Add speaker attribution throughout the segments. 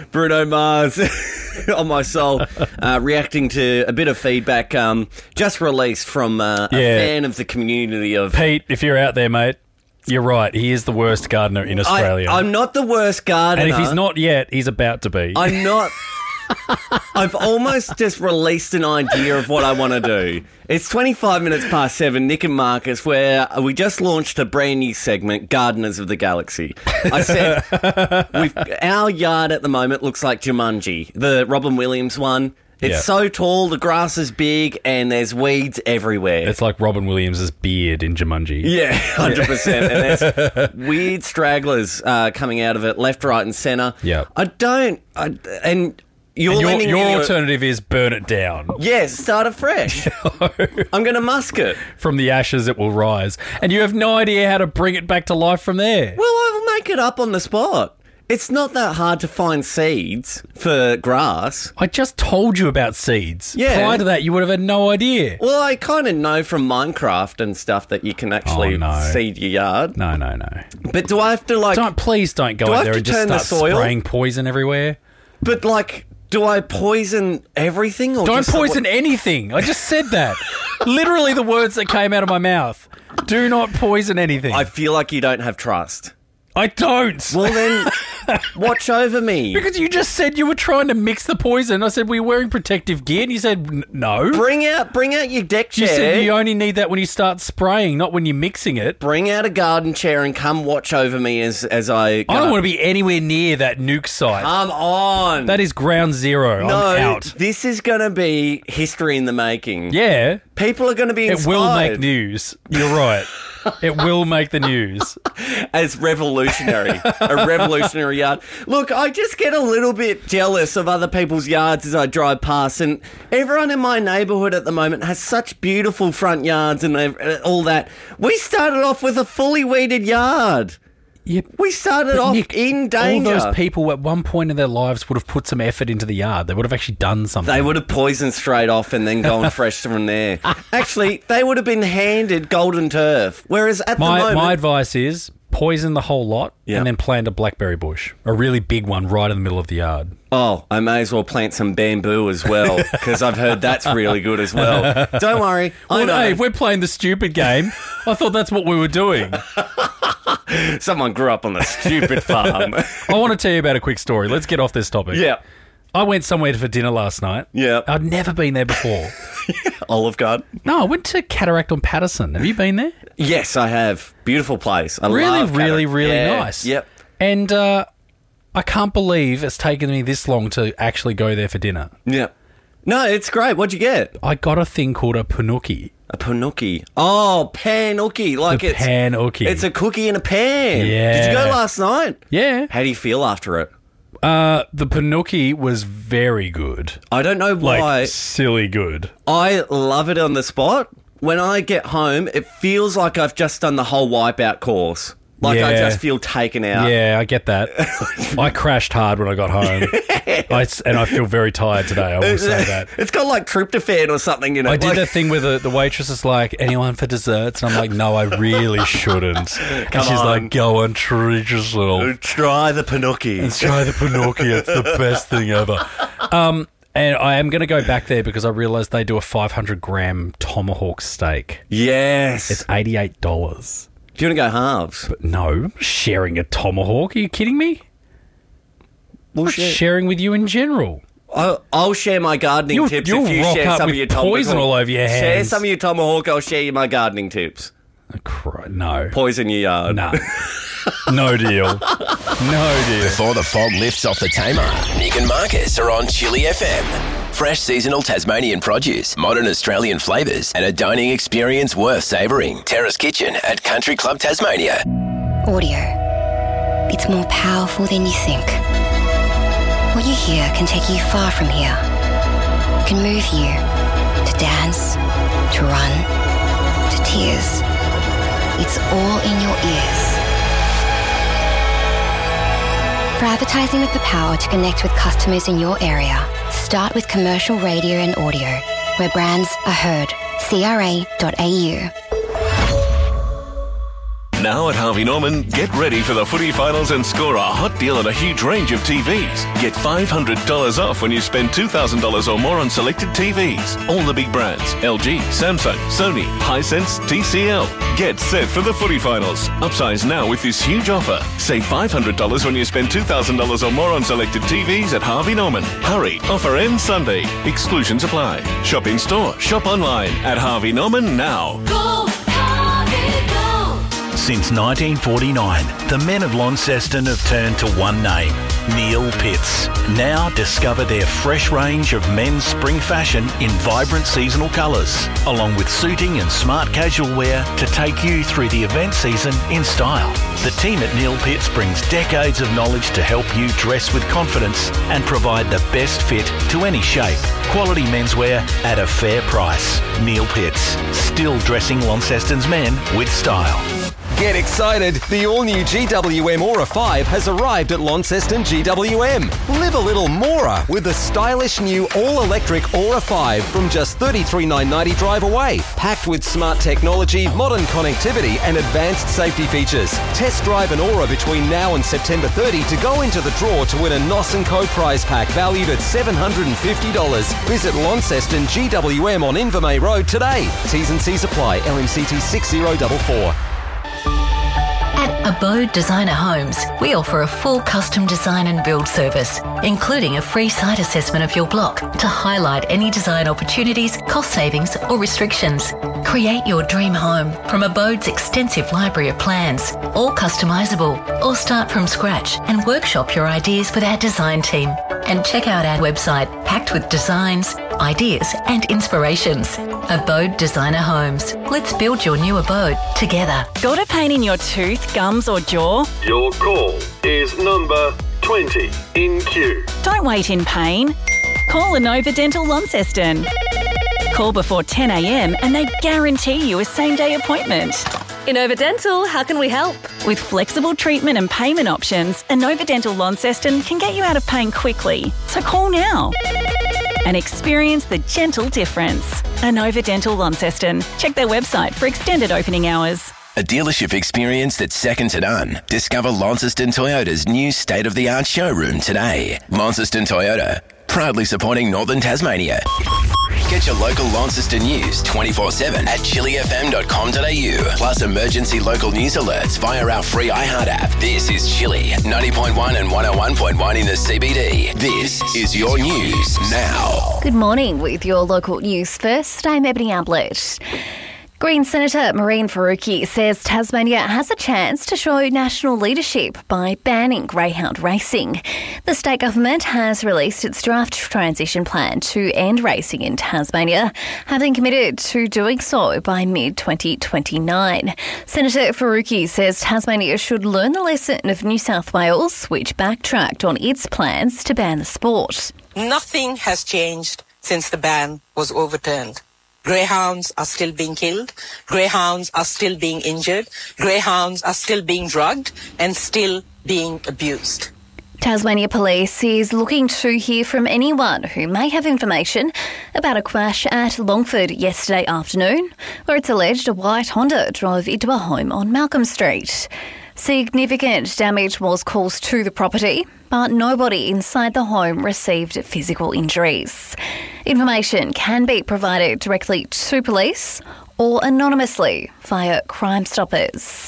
Speaker 1: Bruno Mars on my soul, reacting to a bit of feedback just released from a fan of the community of...
Speaker 2: Pete, if you're out there, mate, you're right. He is the worst gardener in Australia.
Speaker 1: I'm not the worst gardener.
Speaker 2: And if he's not yet, he's about to be.
Speaker 1: I'm not... I've almost just released an idea of what I want to do. It's 25 minutes past 7, Nick and Marcus, where we just launched a brand new segment, Gardeners of the Galaxy. I said, our yard at the moment looks like Jumanji, the Robin Williams one. It's so tall, the grass is big, and there's weeds everywhere.
Speaker 2: It's like Robin Williams' beard in Jumanji.
Speaker 1: Yeah, 100%. And there's weird stragglers coming out of it, left, right, and centre.
Speaker 2: Yeah.
Speaker 1: Your
Speaker 2: alternative is burn it down.
Speaker 1: Yes, start afresh. I'm going to musk it.
Speaker 2: From the ashes it will rise. And you have no idea how to bring it back to life from there.
Speaker 1: Well, I'll make it up on the spot. It's not that hard to find seeds for grass.
Speaker 2: I just told you about seeds.
Speaker 1: Yeah.
Speaker 2: Prior to that, you would have had no idea.
Speaker 1: Well, I kind of know from Minecraft and stuff that you can actually seed your yard.
Speaker 2: No.
Speaker 1: But do I have to,
Speaker 2: Please don't go out there and just start spraying poison everywhere.
Speaker 1: But, do I poison everything? Or
Speaker 2: don't poison anything. I just said that. Literally the words that came out of my mouth. Do not poison anything.
Speaker 1: I feel like you don't have trust.
Speaker 2: I don't.
Speaker 1: Well, then, watch over me.
Speaker 2: Because you just said you were trying to mix the poison. I said, we're wearing protective gear. And you said, no.
Speaker 1: Bring out your deck chair.
Speaker 2: You said you only need that when you start spraying, not when you're mixing it.
Speaker 1: Bring out a garden chair and come watch over me as I go.
Speaker 2: I don't want to be anywhere near that nuke site.
Speaker 1: Come on.
Speaker 2: That is ground zero.
Speaker 1: No,
Speaker 2: I'm out.
Speaker 1: This is going to be history in the making.
Speaker 2: Yeah.
Speaker 1: People are going to be inspired.
Speaker 2: It will make news. You're right. It will make the news.
Speaker 1: As revolutionary. A revolutionary yard. Look, I just get a little bit jealous of other people's yards as I drive past, and everyone in my neighbourhood at the moment has such beautiful front yards and all that. We started off with a fully weeded yard.
Speaker 2: Yep.
Speaker 1: We started off
Speaker 2: Nick,
Speaker 1: in danger.
Speaker 2: All those people at one point in their lives would have put some effort into the yard. They would have actually done something.
Speaker 1: They would have poisoned straight off and then gone fresh from there. Actually, they would have been handed golden turf. Whereas at the moment...
Speaker 2: My advice is poison the whole lot and then plant a blackberry bush. A really big one right in the middle of the yard.
Speaker 1: Oh, I may as well plant some bamboo as well, because I've heard that's really good as well. Don't worry. I know.
Speaker 2: Hey, if we're playing the stupid game, I thought that's what we were doing.
Speaker 1: Someone grew up on a stupid farm.
Speaker 2: I want to tell you about a quick story. Let's get off this topic.
Speaker 1: Yeah.
Speaker 2: I went somewhere for dinner last night.
Speaker 1: Yeah.
Speaker 2: I'd never been there before.
Speaker 1: Olive Garden?
Speaker 2: No, I went to Cataract on Patterson. Have you been there?
Speaker 1: Yes, I have. Beautiful place. I
Speaker 2: really,
Speaker 1: love
Speaker 2: really, really nice.
Speaker 1: Yep.
Speaker 2: And I can't believe it's taken me this long to actually go there for dinner.
Speaker 1: Yep. No, it's great. What'd you get?
Speaker 2: I got a thing called a panuki.
Speaker 1: A panuki. Oh, panuki.
Speaker 2: Panuki.
Speaker 1: It's a cookie in a pan.
Speaker 2: Yeah.
Speaker 1: Did you go last night?
Speaker 2: Yeah.
Speaker 1: How do you feel after it?
Speaker 2: The panuki was very good.
Speaker 1: I don't know why.
Speaker 2: Like, silly good.
Speaker 1: I love it on the spot. When I get home, it feels like I've just done the whole Wipeout course. Like, I just feel taken out.
Speaker 2: Yeah, I get that. I crashed hard when I got home. And I feel very tired today, I will say that.
Speaker 1: It's got like tryptophan or something, you know.
Speaker 2: I did that thing where the waitress is like, anyone for desserts? And I'm like, no, I really shouldn't. And she's like, go on, treat yourself.
Speaker 1: Try the panuki.
Speaker 2: Let's try the panuki. It's the best thing ever. And I am going to go back there because I realised they do a 500-gram tomahawk steak.
Speaker 1: Yes.
Speaker 2: It's $88.
Speaker 1: Do you want to go halves?
Speaker 2: But no, I'm sharing a tomahawk. Are you kidding me? I'm sharing with you in general.
Speaker 1: I'll share my gardening tips if you share some of your tomahawk.
Speaker 2: Poison all over your hands.
Speaker 1: Share some of your tomahawk, I'll share my gardening tips.
Speaker 2: No.
Speaker 1: Poison your yard.
Speaker 2: No. No deal. No deal.
Speaker 3: Before the fog lifts off the Tamar, Nick and Marcus are on Chili FM. Fresh seasonal Tasmanian produce, modern Australian flavours, and a dining experience worth savouring. Terrace Kitchen at Country Club Tasmania.
Speaker 4: Audio. It's more powerful than you think. What you hear can take you far from here. It can move you to dance, to run, to tears. It's all in your ears. For advertising with the power to connect with customers in your area, start with commercial radio and audio, where brands are heard. CRA.au.
Speaker 5: Now at Harvey Norman, get ready for the footy finals and score a hot deal on a huge range of TVs. Get $500 off when you spend $2,000 or more on selected TVs. All the big brands: LG, Samsung, Sony, Hisense, TCL. Get set for the footy finals. Upsize now with this huge offer. Save $500 when you spend $2,000 or more on selected TVs at Harvey Norman. Hurry, offer ends Sunday. Exclusions apply. Shop in store, shop online at Harvey Norman now.
Speaker 6: Go, Harvey, go!
Speaker 7: Since 1949, the men of Launceston have turned to one name, Neil Pitts. Now discover their fresh range of men's spring fashion in vibrant seasonal colours, along with suiting and smart casual wear to take you through the event season in style. The team at Neil Pitts brings decades of knowledge to help you dress with confidence and provide the best fit to any shape. Quality menswear at a fair price. Neil Pitts, still dressing Launceston's men with style.
Speaker 8: Get excited! The all-new GWM Aura 5 has arrived at Launceston GWM. Live a little more with the stylish new all-electric Aura 5 from just $33,990 drive away. Packed with smart technology, modern connectivity and advanced safety features. Test drive an Aura between now and September 30 to go into the draw to win a Noss & Co prize pack valued at $750. Visit Launceston GWM on Invermay Road today. T's and C's apply. LMCT 6044.
Speaker 9: At Abode Designer Homes, we offer a full custom design and build service, including a free site assessment of your block to highlight any design opportunities, cost savings or restrictions. Create your dream home from Abode's extensive library of plans, all customisable, or start from scratch and workshop your ideas with our design team. And check out our website, packed with designs, ideas and inspirations. Abode Designer Homes. Let's build your new abode together.
Speaker 10: Got a pain in your tooth, gums or jaw?
Speaker 11: Your call is number 20 in queue.
Speaker 10: Don't wait in pain. Call Inova Dental Launceston. Call before 10 a.m. and they guarantee you a same-day appointment.
Speaker 12: Inova Dental, how can we help?
Speaker 10: With flexible treatment and payment options, Inova Dental Launceston can get you out of pain quickly. So call now and experience the gentle difference. Inova Dental Launceston. Check their website for extended opening hours.
Speaker 3: A dealership experience that's second to none. Discover Launceston Toyota's new state-of-the-art showroom today. Launceston Toyota, proudly supporting Northern Tasmania. Get your local Launceston news 24/7 at chilifm.com.au. Plus emergency local news alerts via our free iHeart app. This is Chili, 90.1 and 101.1 in the CBD. This is your news now.
Speaker 13: Good morning with your local news first. I'm Ebony Ablett. Green Senator Mehreen Faruqi says Tasmania has a chance to show national leadership by banning greyhound racing. The state government has released its draft transition plan to end racing in Tasmania, having committed to doing so by mid-2029. Senator Faruqi says Tasmania should learn the lesson of New South Wales, which backtracked on its plans to ban the sport.
Speaker 14: Nothing has changed since the ban was overturned. Greyhounds are still being killed. Greyhounds are still being injured. Greyhounds are still being drugged and still being abused.
Speaker 13: Tasmania Police is looking to hear from anyone who may have information about a crash at Longford yesterday afternoon, where it's alleged a white Honda drove into a home on Malcolm Street. Significant damage was caused to the property, but nobody inside the home received physical injuries. Information can be provided directly to police or anonymously via Crime Stoppers.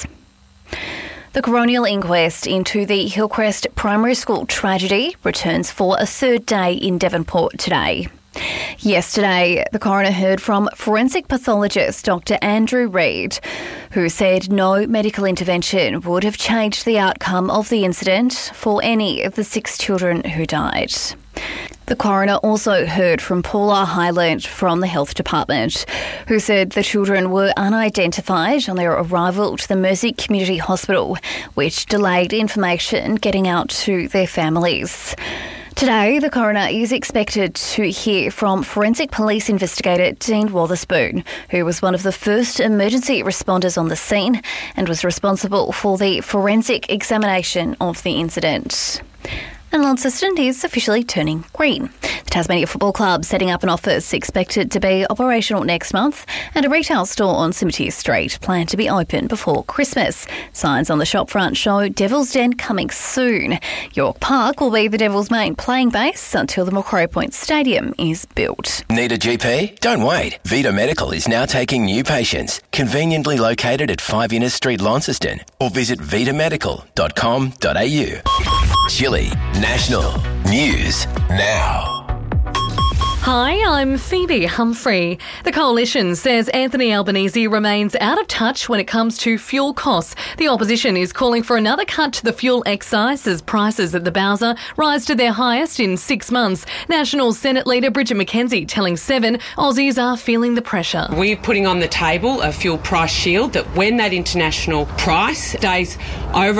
Speaker 13: The coronial inquest into the Hillcrest Primary School tragedy returns for a third day in Devonport today. Yesterday, the coroner heard from forensic pathologist Dr. Andrew Reid, who said no medical intervention would have changed the outcome of the incident for any of the 6 children who died. The coroner also heard from Paula Highland from the Health Department, who said the children were unidentified on their arrival to the Mersey Community Hospital, which delayed information getting out to their families. Today, the coroner is expected to hear from forensic police investigator Dean Wotherspoon, who was one of the first emergency responders on the scene and was responsible for the forensic examination of the incident. And Launceston is officially turning green. The Tasmania Football Club setting up an office expected to be operational next month, and a retail store on Symmetry Street planned to be open before Christmas. Signs on the shopfront show Devil's Den coming soon. York Park will be the Devils' main playing base until the Macquarie Point Stadium is built.
Speaker 3: Need a GP? Don't wait. Vita Medical is now taking new patients. Conveniently located at 5 Innes Street, Launceston, or visit vitamedical.com.au. Chile National News Now.
Speaker 12: Hi, I'm Phoebe Humphrey. The Coalition says Anthony Albanese remains out of touch when it comes to fuel costs. The opposition is calling for another cut to the fuel excise as prices at the Bowser rise to their highest in 6 months. National Senate Leader Bridget McKenzie telling Seven Aussies are feeling the pressure.
Speaker 15: We're putting on the table a fuel price shield that when that international price stays over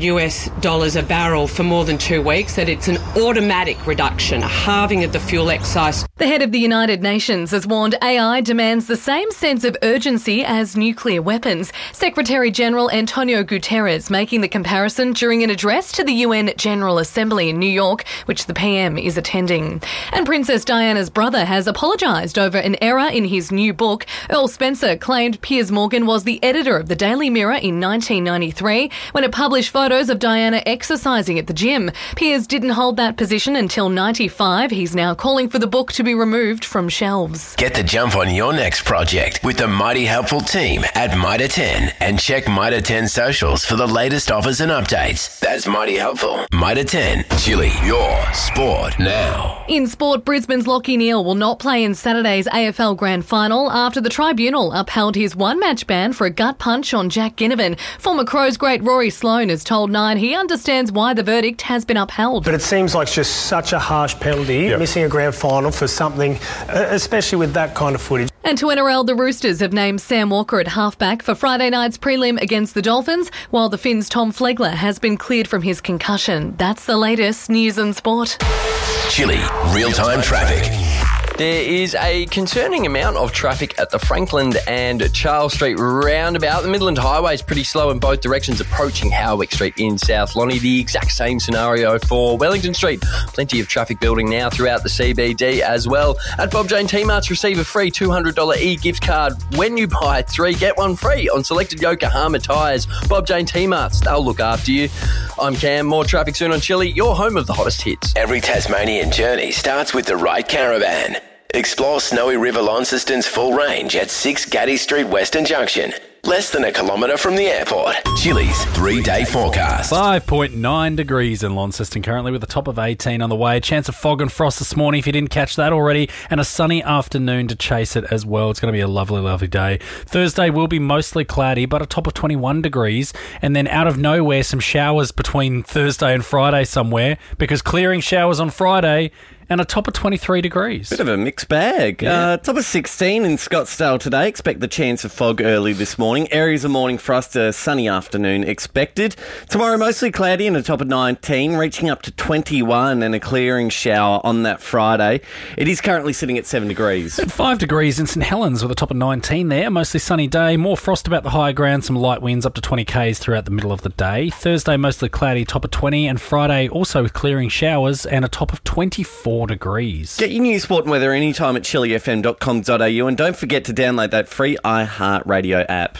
Speaker 15: $100 a barrel for more than 2 weeks, that it's an automatic reduction, a halving of the fuel excise.
Speaker 12: The head of the United Nations has warned AI demands the same sense of urgency as nuclear weapons. Secretary-General Antonio Guterres making the comparison during an address to the UN General Assembly in New York, which the PM is attending. And Princess Diana's brother has apologised over an error in his new book. Earl Spencer claimed Piers Morgan was the editor of the Daily Mirror in 1993 when it published photos of Diana exercising at the gym. Piers didn't hold that position until 95. He's now calling for the book to be removed from shelves.
Speaker 3: Get the jump on your next project with the Mighty Helpful team at Mitre 10 and check Mitre 10 socials for the latest offers and updates. That's Mighty Helpful. Mitre 10, Chile, your sport now.
Speaker 12: In sport, Brisbane's Lachie Neale will not play in Saturday's AFL Grand Final after the tribunal upheld his one-match ban for a gut punch on Jack Ginnivan. Former Crows great Rory Sloane has told Nine he understands why the verdict has been upheld.
Speaker 16: But it seems like just such a harsh penalty, missing a grand final for something, especially with that kind of footage.
Speaker 12: And to NRL, the Roosters have named Sam Walker at halfback for Friday night's prelim against the Dolphins, while the Finns' Tom Flegler has been cleared from his concussion. That's the latest news and sport.
Speaker 3: Chile, real-time traffic.
Speaker 17: There is a concerning amount of traffic at the Franklin and Charles Street roundabout. The Midland Highway is pretty slow in both directions approaching Howick Street in South Lonnie. The exact same scenario for Wellington Street. Plenty of traffic building now throughout the CBD as well. At Bob Jane T-Marts, receive a free $200 e-gift card when you buy 3, get 1 free on selected Yokohama tyres. Bob Jane T-Marts, they'll look after you. I'm Cam. More traffic soon on Chile, your home of the hottest hits.
Speaker 3: Every Tasmanian journey starts with the right caravan. Explore Snowy River Launceston's full range at 6 Gaddy Street, Western Junction. Less than a kilometre from the airport. Chile's 3-day forecast.
Speaker 2: 5.9 degrees in Launceston currently with a top of 18 on the way. Chance of fog and frost this morning if you didn't catch that already. And a sunny afternoon to chase it as well. It's going to be a lovely, lovely day. Thursday will be mostly cloudy, but a top of 21 degrees. And then out of nowhere, some showers between Thursday and Friday somewhere because clearing showers on Friday and a top of 23 degrees.
Speaker 1: Bit of a mixed bag.
Speaker 2: Yeah.
Speaker 1: Top of 16 in Scottsdale today. Expect the chance of fog early this morning. Areas of morning frost, a sunny afternoon expected. Tomorrow mostly cloudy and a top of 19, reaching up to 21 and a clearing shower on that Friday. It is currently sitting at 7 degrees.
Speaker 2: At 5 degrees in St Helens with a top of 19 there. Mostly sunny day. More frost about the higher ground. Some light winds up to 20 k's throughout the middle of the day. Thursday mostly cloudy, top of 20. And Friday also with clearing showers and a top of 24 degrees.
Speaker 1: Get your news, sport and weather anytime at chilifm.com.au and don't forget to download that free iHeartRadio app.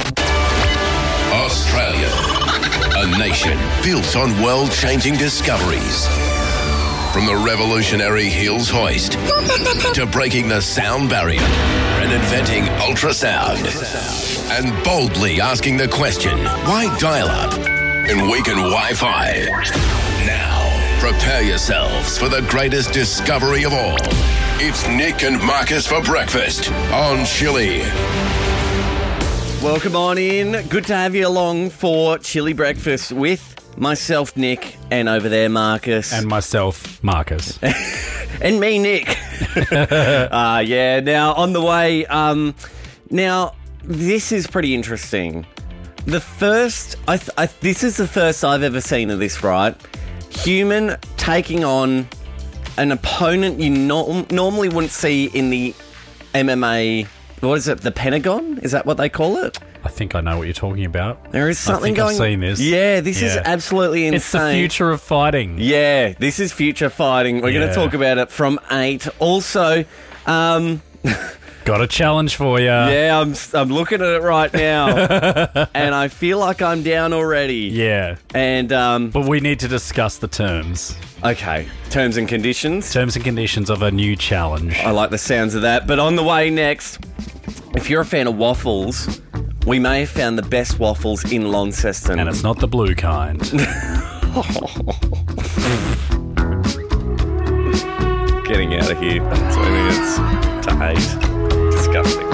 Speaker 3: Australia, a nation built on world-changing discoveries. From the revolutionary Hills hoist to breaking the sound barrier and inventing ultrasound and boldly asking the question, why dial-up and weaken Wi-Fi? Now, prepare yourselves for the greatest discovery of all. It's Nick and Marcus for breakfast on Chili.
Speaker 1: Welcome on in. Good to have you along for Chili Breakfast with myself, Nick, and over there, Marcus.
Speaker 2: And myself, Marcus.
Speaker 1: And me, Nick. Yeah, now on the way. Now, this is pretty interesting. The first, this is the first I've ever seen of this, right? Human taking on an opponent you normally wouldn't see in the MMA, what is it, the Pentagon? Is that what they call it?
Speaker 2: I think I know what you're talking about.
Speaker 1: There is something
Speaker 2: I've
Speaker 1: going.
Speaker 2: seen this.
Speaker 1: Yeah, this is absolutely insane.
Speaker 2: It's the future of fighting.
Speaker 1: Yeah, this is future fighting. We're going to talk about it from 8. Also,
Speaker 2: got a challenge for you.
Speaker 1: Yeah, I'm looking at it right now, and I feel like I'm down already.
Speaker 2: Yeah,
Speaker 1: and
Speaker 2: but we need to discuss the terms.
Speaker 1: Okay, terms and conditions.
Speaker 2: Terms and conditions of a new challenge.
Speaker 1: I like the sounds of that. But on the way next, if you're a fan of waffles, we may have found the best waffles in Launceston,
Speaker 2: and it's not the blue kind.
Speaker 1: Getting out of here. 20 minutes to 8. Disgusting.